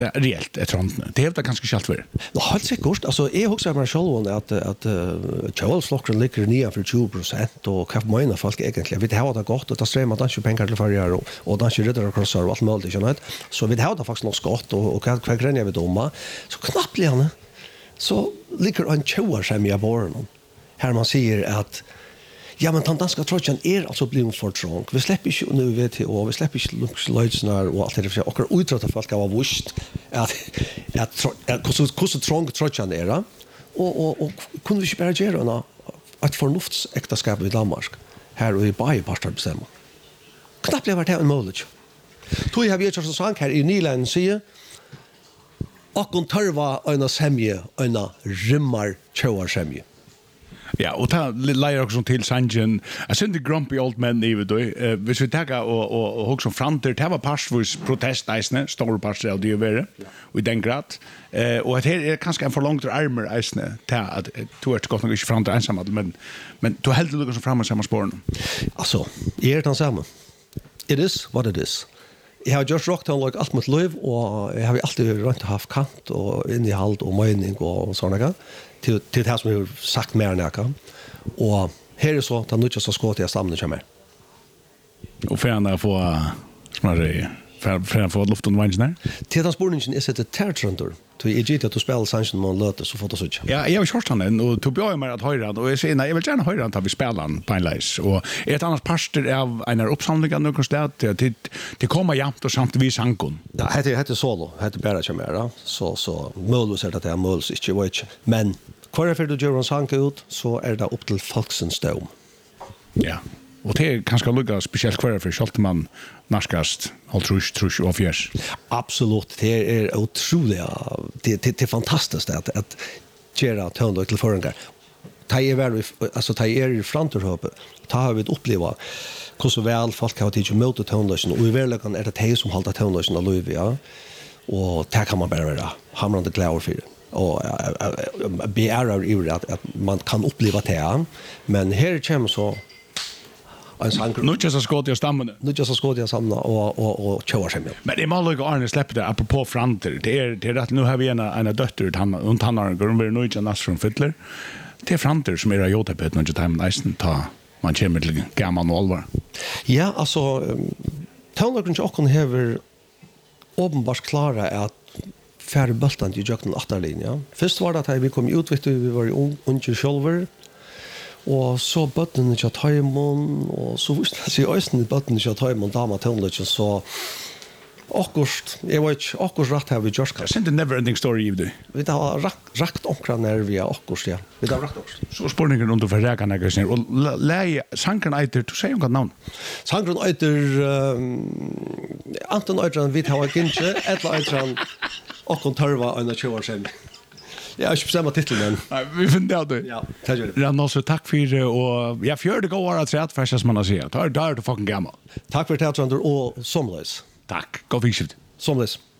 reellt ett sånt. Det är ganska skalt för. Ja, helt säkert. Alltså jag huxar mig själv att Charles-flocken ligger ner för 20% och vad menar folk egentligen? Vi har det gott och det strämar att inte pengar till förra och då inte räddar crossar och allt möjligt, så så vi har det faktiskt något gott och vad gränner vi domma. Så knappt lärna. Så ligger en tjoar som jag barn. Här man säger att ja, men den danska trotjan alltså blivit för trång. Vi släpper ju nu vet och vi släpper ju luxlöjsnar och allt det där. Och utrata folk av vust att hur trång trotjan är. Och kunde vi inte bara göra ett förnuftsäktenskap i Danmark. Här och i Baje pastor bestämma. Knappt blev det en möjlighet. Tog jag vet så sank här i Nyland säger och hon törva en semje, en rimmar tjoar semje. Ja, och ta lägger också till Sanjen. Jag syns det grumpy old men i då. Vi ska ta och också framter det var passvis protestisne, stor pass av det över. Och den grad. Och det är kanske en för långt armor isne ta att du är gott nog inte framter ensam men du helt lukar så framåt samma spåren. Alltså, är det samma. It is what it is. Jag har just rockt on like allt mot liv och jag har alltid runt haft kant och innehåll och mening och såna grejer. Till det som jag har sagt mer näka. Och här är så att nu just så skåt jag stammen kommer. Och för att få smärre för att få luft och vagn där. Till den spårningen är det tertrundur. Till Egypt att spela sanchen man låter så får det så. Ja, jag har hört han och tog jag med att höra och jag säger nej, jag vill gärna höra att vi spelar på en läs och ett annat pastor av en uppsamling av någon stad till komma jämt och samtidigt sankon. Ja, heter solo, heter bara chamera. Så målus är det där målus inte vet. Men kvar för du gör en sank ut så är det upp till folksens dom. Ja. Och det är kanske lugga speciellt kvar för Schaltman narskast trus och fjärs. Absolut, det är otroligt. Det är fantastiskt att göra tönda till förringar. Ta är väl alltså ta är i framtorp. Ta har vi uppleva hur så väl folk har tid att möta töndagen och i verkligheten är det det som håller töndagen av liv, ja. Och det kan man bara vara hamrande glad för. Och begärar ju att man kan uppleva det, men här kommer så nu just så skåt jag stammen. Nu just så skåt jag samla och tjoar sig med. Men det är mallig Arne släpper det apropå framter. Det är att nu har vi en dotter han har går med nu inte nästan från fyller. Det är framter som är gjort på ett något time nästan ta man kommer till gammal allvar. Ja, alltså tonlagen och hon har uppenbart klara att färre bultan i jöknen åttarlinja. Först var det att vi kom ut vet du vi var ju under shoulder. Og så bøtten ikke at heimon, og så visste jeg seg øyne bøtten ikke at heimon, dama tonløkken, så akkurat, jeg vet ikke, akkurat rett her vi gjør skal. Det er en never-ending story i det. Vi har rakt omkring når vi er akkurat, ja. Vi har rakt omkring. Så spørningen rundt for rækene, og leie sankeren eiter, du sier jo hva navn? Sankeren eiter, Anton Eidran, vi tar ikke, eller Eidran, og tørva en av 20 år siden. Jag har inte bestämt titeln men. Nej, vi finner det. Ja, tack så mycket. Rann tack för och jag fjör det går att säga att första som man säger. Tar det fucking gammal. Tack för det och somles. Tack. Gå vidare. Somles.